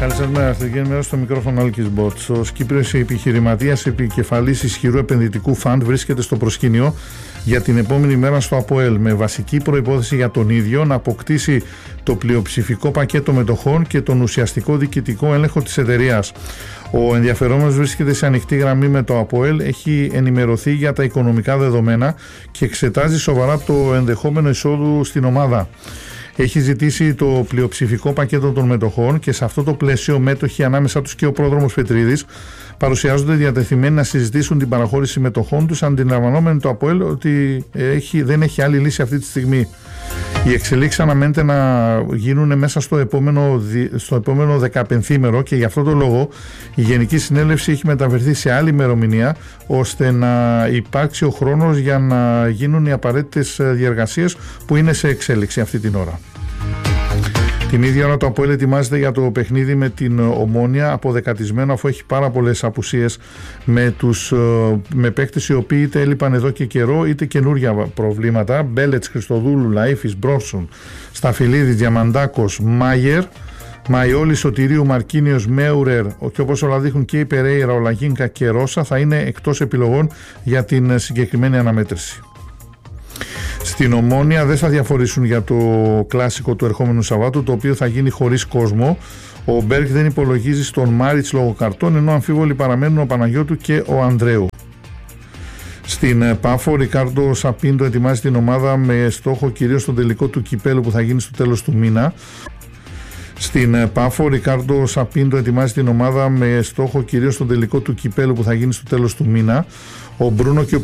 Καλησπέρα, Αθηνική Ενημέρωση στο μικρόφωνο Άλκης Μπότς. Ο Κύπριος επιχειρηματίας επικεφαλής ισχυρού επενδυτικού φαντ βρίσκεται στο προσκήνιο για την επόμενη μέρα στο ΑΠΟΕΛ, με βασική προϋπόθεση για τον ίδιο να αποκτήσει το πλειοψηφικό πακέτο μετοχών και τον ουσιαστικό διοικητικό έλεγχο της εταιρείας. Ο ενδιαφερόμενος βρίσκεται σε ανοιχτή γραμμή με το ΑΠΟΕΛ, έχει ενημερωθεί για τα οικονομικά δεδομένα και εξετάζει σοβαρά το ενδεχόμενο εισόδου στην ομάδα. Έχει ζητήσει το πλειοψηφικό πακέτο των μετοχών και σε αυτό το πλαίσιο μέτοχοι, ανάμεσα τους και ο πρόδρομος Πετρίδης, παρουσιάζονται διατεθειμένοι να συζητήσουν την παραχώρηση μετοχών τους, αντιλαμβανόμενοι το ΑΠΟΕΛ ότι δεν έχει άλλη λύση αυτή τη στιγμή. Οι εξελίξεις αναμένεται να γίνουν μέσα στο επόμενο 15ήμερο και γι' αυτό το λόγο η Γενική Συνέλευση έχει μεταφερθεί σε άλλη ημερομηνία, ώστε να υπάρξει ο χρόνος για να γίνουν οι απαραίτητες διεργασίες που είναι σε εξέλιξη αυτή την ώρα. Την ίδια ώρα το ΑΠΟΕΛ ετοιμάζεται για το παιχνίδι με την Ομόνοια, αποδεκατισμένο αφού έχει πάρα πολλές απουσίες με παίκτες οι οποίοι είτε έλειπαν εδώ και καιρό είτε καινούργια προβλήματα. Μπέλετς, Χριστοδούλου, Λαΐφης, Μπρόσουν, Σταφυλίδης, Διαμαντάκος, Μάγερ, Μαϊόλη, Σωτηρίου, Μαρκίνιος, Μέουρερ και όπως όλα δείχνουν και η Περέιρα, ο Λαγίνκα και Ρώσα θα είναι εκτός επιλογών για την συγκεκριμένη αναμέτρηση. Στην Ομόνοια δεν θα διαφορήσουν για το κλάσικο του ερχόμενου Σαββάτου, το οποίο θα γίνει χωρίς κόσμο. Ο Μπέργκ δεν υπολογίζει στον Μάριτς λόγω καρτών, ενώ αμφίβολοι παραμένουν ο Παναγιώτου και ο Ανδρέου. Στην Πάφο, ο Ρικάρντο Σαπίντο ετοιμάζει την ομάδα με στόχο κυρίως τον τελικό του κυπέλου που θα γίνει στο τέλος του μήνα. Στην Πάφο, ο Ρικάρντο Σαπίντο ετοιμάζει την ομάδα με στόχο κυρίως τον τελικό του κυπέλου που θα γίνει στο τέλος του μήνα. Ο Μπρούνο και ο